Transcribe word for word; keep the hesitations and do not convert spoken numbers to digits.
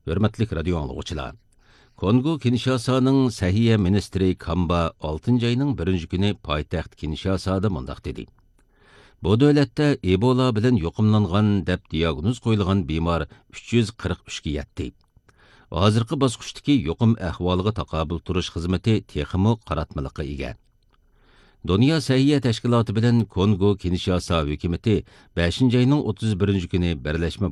Hürmetlik radio anlıqçılar. Kongo Kinshasa'nın Səhiyyə Ministri Kamba oltinchi ayının birinchi günü paytaxt Kinshasa'da mundaq dedi. Bu dövlətdə Ebola bilan yuqumlanğan deb diagnoz qoyulğan bemar uch yuz qirq uch ga yetdi. Hozirgi bosqichdagi yuqum ahvoliga taqobil turish xizmati texmo qaratmaliqqa ega. Dünya Səhiyyə Təşkilatı bilan Kongo Kinshasa hökuməti beshinchi ayının o'ttiz birinchi kuni Birləşmə